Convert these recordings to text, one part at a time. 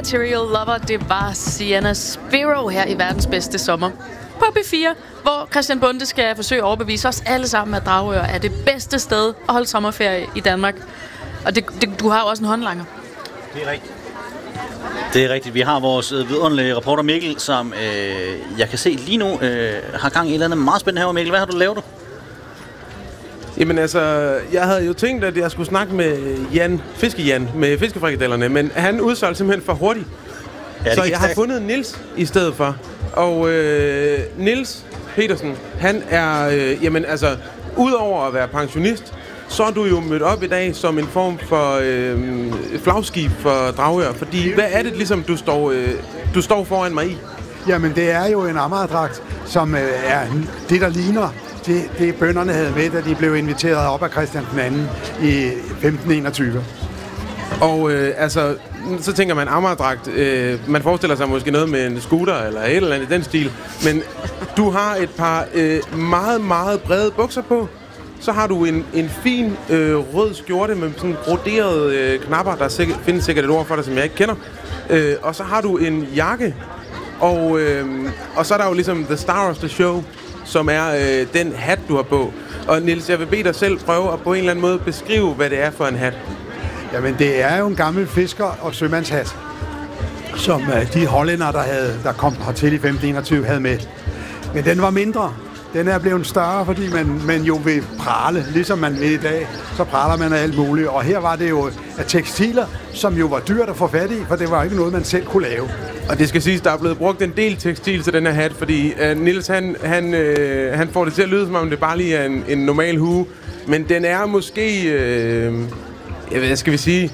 Material Lover, det var Sienna Spiro her i Verdens Bedste Sommer på B4, hvor Christian Bonde skal forsøge at overbevise os alle sammen, at Dragør er det bedste sted at holde sommerferie i Danmark. Og du har jo også en håndlanger. Det er rigtigt. Det er rigtigt. Vi har vores vidunderlige reporter Mikkel, som jeg kan se lige nu har gang i et eller andet meget spændende her. Mikkel, hvad har du lavet? Jamen altså, jeg havde jo tænkt, at jeg skulle snakke med Fiske-Jan, med fiskefrikadellerne, men han udsolgte simpelthen for hurtigt. Ja, så jeg har fundet Niels i stedet for. Og Niels Petersen, han er, jamen altså, udover at være pensionist, så er du jo mødt op i dag som en form for flagskib for Dragør. Fordi, hvad er det ligesom, du står foran mig i? Jamen, det er jo en Amagerdragt, som er det, der ligner det bønderne havde med, da de blev inviteret op af Christian II i 1521. Og altså, så tænker man Amagerdragt. Man forestiller sig måske noget med en scooter eller et eller andet i den stil. Men du har et par meget, meget brede bukser på. Så har du en fin rød skjorte med sådan broderede knapper. Der findes sikkert et ord for det, som jeg ikke kender. Og så har du en jakke. Og så er der jo ligesom the star of the show, som er den hat, du har på. Og Niels, jeg vil bede dig selv prøve at på en eller anden måde beskrive, hvad det er for en hat. Jamen, det er jo en gammel fisker- og sømandshat, som de hollændere, der kom hertil i 1521, havde med. Men den var mindre. Den er blevet større, fordi man jo vil prale, ligesom man vil i dag. Så praler man af alt muligt. Og her var det jo af tekstiler, som jo var dyrt at få fat i, for det var ikke noget, man selv kunne lave. Og det skal siges, der er blevet brugt en del tekstil til den her hat, fordi Niels, han får det til at lyde, som om det bare lige er en normal hue. Men den er måske, hvad skal vi sige,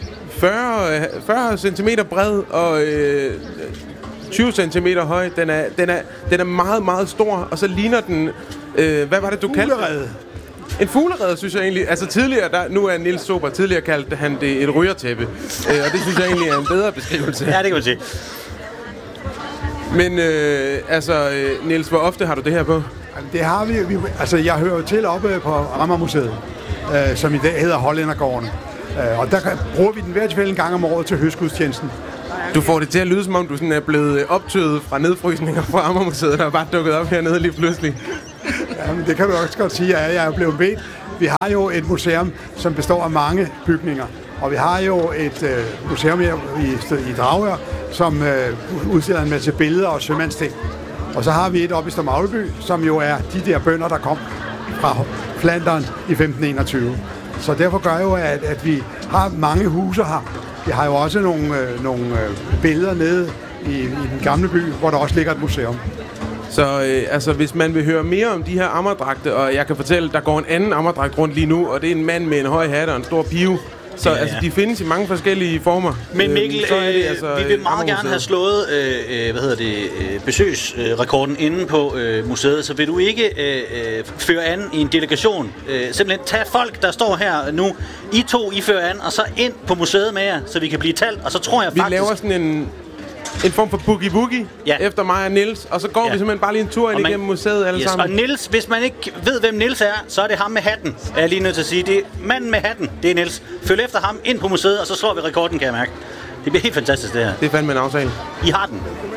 40 cm bred og 20 cm høj. Den er meget, meget stor, og så ligner den, hvad var det, du kaldte det? En fuglerede, synes jeg egentlig. Altså tidligere, nu er Niels sober, tidligere kaldte han det et rygertæppe. Og det synes jeg egentlig er en bedre beskrivelse. Ja, det kan man sige. Men Niels, hvor ofte har du det her på? Det har vi. Altså, jeg hører til oppe på Amagermuseet, som i dag hedder Hollændergården. Og der bruger vi den hver tilfælde en gang om året til høstgudstjenesten. Du får det til at lyde, som om du sådan er blevet optøet fra nedfrysninger fra Amagermuseet, der er bare dukket op hernede lige pludselig. Jamen, det kan du også godt sige, at jeg er blevet bedt. Vi har jo et museum, som består af mange bygninger. Og vi har jo et museum her i Dragør, som udstiller en masse billeder og sømandsting. Og så har vi et oppe i Stormagleby, som jo er de der bønder, der kom fra Flandern i 1521. Så derfor gør jo, at vi har mange huse her. Vi har jo også nogle billeder nede i den gamle by, hvor der også ligger et museum. Så hvis man vil høre mere om de her Amagerdragte, og jeg kan fortælle, der går en anden Amagerdragt rundt lige nu, og det er en mand med en høj hat og en stor pive. Så altså, de findes i mange forskellige former. Men Mikkel, vi vil meget gerne have slået besøgsrekorden inde på museet, så vil du ikke føre an i en delegation? Simpelthen tage folk, der står her nu, I fører an, og så ind på museet med jer, så vi kan blive talt, og så tror jeg faktisk... Vi laver sådan en form for boogie-woogie efter mig og Niels, og så går vi simpelthen bare lige en tur ind igennem museet alle sammen. Og Niels, hvis man ikke ved, hvem Niels er, så er det ham med hatten. Jeg er lige nødt til at sige, det er manden med hatten, det er Niels. Følg efter ham ind på museet, og så slår vi rekorden, kan jeg mærke. Det bliver helt fantastisk, det her. Det er fandme en aftale. I har den.